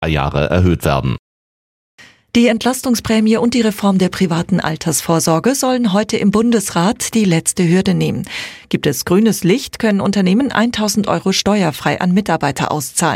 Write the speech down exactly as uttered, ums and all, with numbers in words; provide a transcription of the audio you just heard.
Jahre erhöht werden. Die Entlastungsprämie und die Reform der privaten Altersvorsorge sollen heute im Bundesrat die letzte Hürde nehmen. Gibt es grünes Licht, können Unternehmen tausend Euro steuerfrei an Mitarbeiter auszahlen.